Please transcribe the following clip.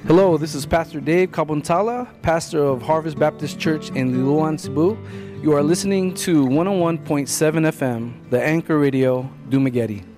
Hello, this is Pastor Dave Kabuntala, pastor of Harvest Baptist Church in Liloan, Cebu. You are listening to 101.7 FM, the Anchor Radio, Dumaguete.